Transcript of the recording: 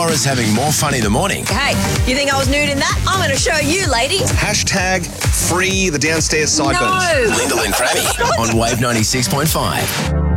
Laura's having more fun in the morning. Hey, you think I was nude in that? I'm going to show you, ladies. Hashtag free the downstairs sideburns. No. Lyndall and Krabby on Wave 96.5.